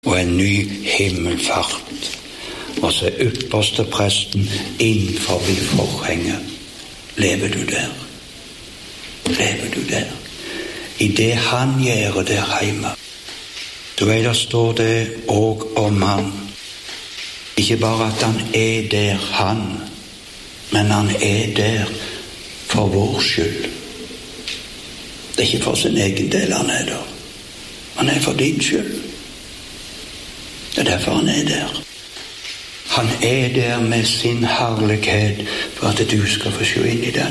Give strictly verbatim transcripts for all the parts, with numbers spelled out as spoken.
og en ny himmelfart. Og så er ypperste presten innenfor i forhenget. Lever du der? Lever du der? I det han gjør der hjemme. Du vet, der står det også om han. Ikke bare at han er der han, men han er der for vår skyld. Det er ikke for sin egen del han er der. Han er for din skyld. Det er derfor han er der. Han er der med sin herlighet for at du skal få se inn i den.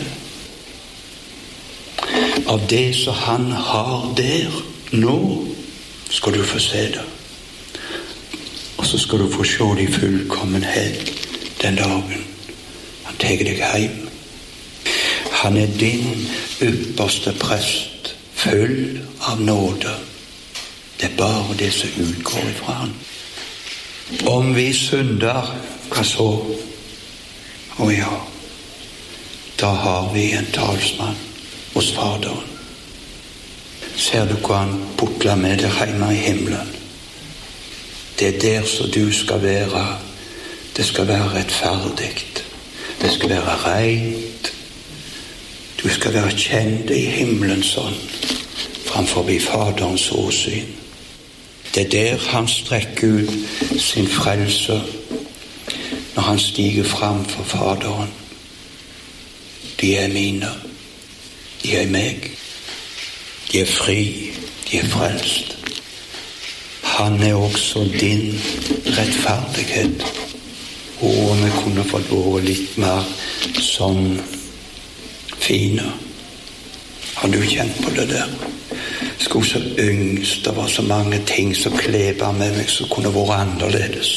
Av det som han har der nå, skal du få se det. Og så skal du få se det i fullkommenhet den dagen han tar deg hjem. Han er din ypperste prest, full av nåde. Det er bare det som utgår ifra han. Om vi synder, hva så? Å ja, da har vi en talsmann hos Faderen. Ser du hva han putler med deg hjemme i himmelen? Det er der som du skal være. Det skal være rettferdig. Det skal være rent. Du skal være kjent i himmelen sånn, framfor vi Faderens åsyn. Det er der han strekker ut sin frelse når han stiger fram for Faderen. De er mine. De er meg. De er fri. De er frelst. Han er også din rettferdighet. Og om vi kunne fått være litt mer sånn fine. Har du kjent på det der? Skulle så yngst, det var så mange ting som kleber med meg som kunne vært annerledes.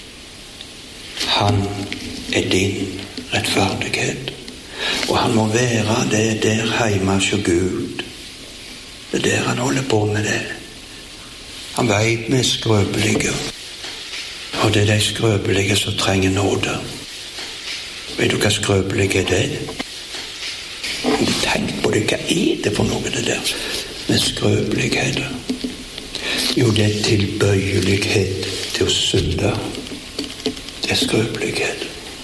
Han er din rettferdighet. Og han må være det der hjemme hos Gud. Det er der han holder på med det. Han vet vi er skrøpelige. Og det er de skrøpelige som trenger nåde. Vet du hva skrøpelige er det? Tenk på det, hva er det for noe det der med skrøpelighet? Jo, det er tilbøyelighet til å synde. Det er skrøpelighet.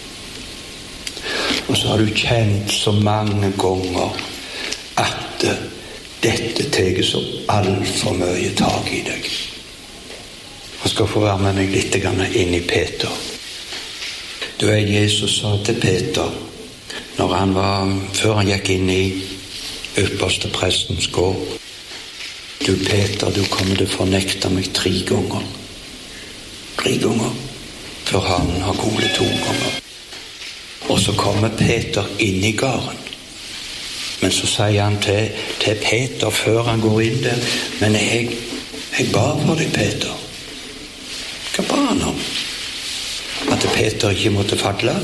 Og så har du kjent så mange ganger at dette teger så alt for mye tag i deg. Jeg skal få være med meg litt inn i Peter. Du vet, Jesus sa til Peter, når han var, før han gikk inn i ypperste prestens gård, du Peter, du kommer til å fornekte meg tre ganger. Tre ganger. Før han har gode to ganger. Og så kommer Peter inn i gården. Men så sier han til, til Peter før han går inn der, men jeg, jeg ba for deg, Peter. Hva ba han om? At Peter ikke måtte falle?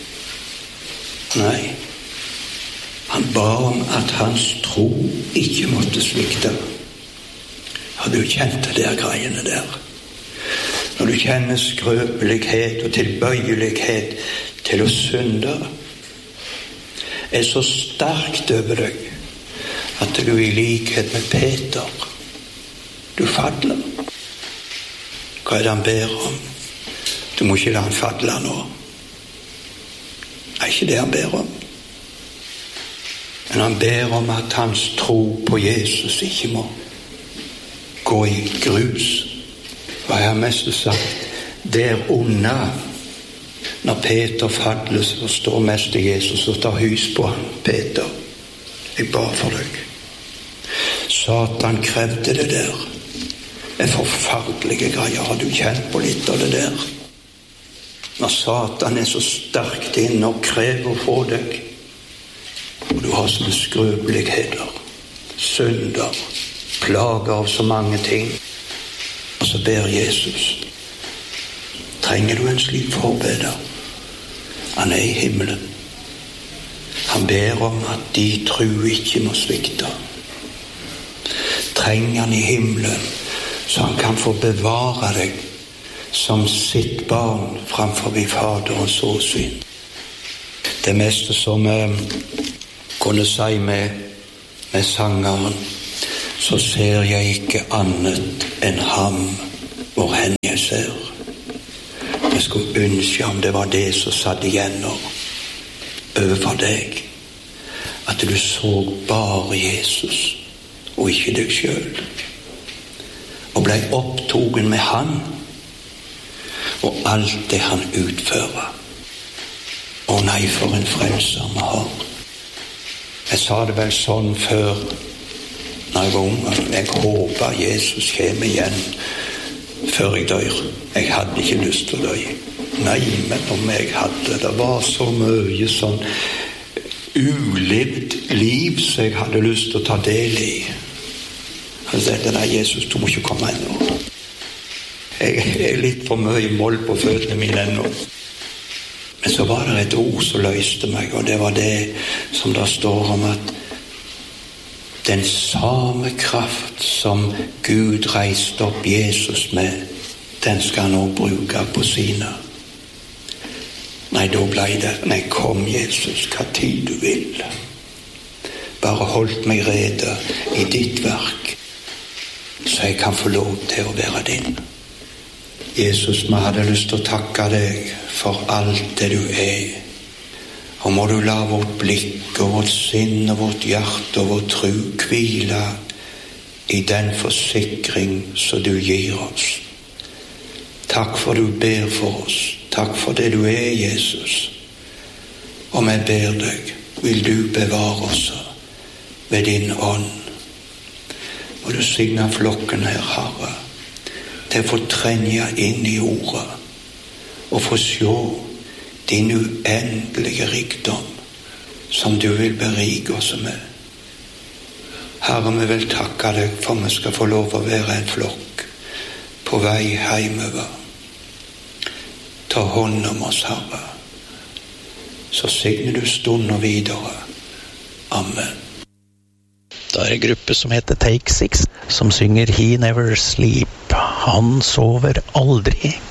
Nei. Han ba om at hans tro ikke måtte svikte. Har du kjent det der greiene der? Når du kjenner skrøpelighet og tilbøyelighet til å synde, er så sterkt over deg at du i likhet med Peter, du faller. Hva er det han ber om? Du må ikke la han falle nå. Det er ikke det han ber om. Men han ber om at hans tro på Jesus ikke må gå i grus. Hva jeg har mest sagt, der unna, når Peter faller, så står mest Jesus og tar hus på han. Peter, jeg ba for deg. Satan krevde det der. Det er forferdelige greier. Har du kjent på litt av det der? Når Satan er så sterkt inn og krever å få deg, og du har sånne skrøpeligheter, synder, plager av så mange ting, og så ber Jesus. Trenger du en slik forbeder? Han er i himmelen. Han ber om at de tro ikke må svikte. Trenger han i himmelen, så han kan få bevare deg som sitt barn framfor vi Faderens åsyn. Det meste som eh, kunne si med, med sangeren, så ser jeg ikke annet enn ham hvor hen jeg ser. Jeg skulle ønske om det var det som satt igjen nå, overfor deg. At du så bare Jesus, og ikke deg selv. Og ble opptogen med han, og alt det han utfører. Å nei, for en frelser vi har. Jeg sa det vel sånn før, når jeg var ung, jeg håper Jesus kommer igjen før jeg dør. Jeg hadde ikke lyst til å dø. Nei, men om jeg hadde, det var så mye sånn ulevd liv som jeg hadde lyst til å ta del i. Han sa, nei, Jesus, du må ikke komme ennå. Jeg er litt for mye mål på føttene mine ennå. Men så var det et ord som løste meg, og det var det som der står om at den samme kraft som Gud reiste opp Jesus med, den skal han også bruke på sine. Nei, da ble det, nei, kom Jesus, hva tid du vil. Bare holdt meg rede i ditt verk, så jeg kan få lov til å være din. Jesus, vi hadde lyst til å takke deg for alt det du er. Og må du la vårt blikk og vårt sinn og vårt hjerte og vår tro hvile i den forsikring som du gir oss. Takk for du ber for oss. Takk for det du er, Jesus. Og vi ber deg, vil du bevare oss ved din ånd. Og du signer flokken her, Herre, til å få trenge inn i ordet og få se din uendelige rikdom som du vil berike oss med. Herre, vi vil takke deg for vi skal få lov å være en flokk på vei hjemover. Ta hånd om oss, Herre. Så signer du stunden videre. Amen. Det er en gruppe som heter Take Six, som synger He Never Sleep. Han sover aldri.